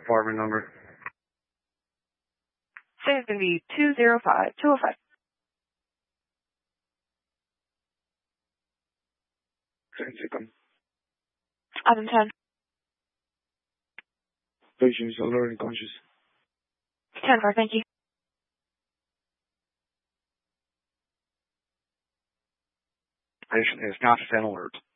department number? Say it's going to be 205. Item 10. Patient is alert and conscious. 10-4, thank you. Patient is conscious and alert.